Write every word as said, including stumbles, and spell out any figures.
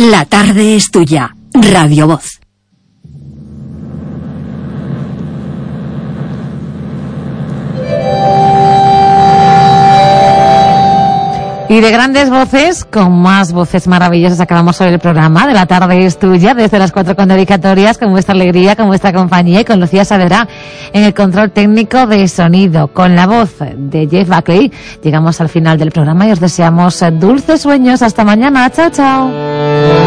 La tarde es tuya. Radio Voz. Y de grandes voces, con más voces maravillosas, acabamos hoy el programa de La tarde es tuya, desde las cuatro con dedicatorias, con vuestra alegría, con vuestra compañía y con Lucía Saavedra en el control técnico de sonido. Con la voz de Jeff Buckley llegamos al final del programa y os deseamos dulces sueños. Hasta mañana. Chao, chao.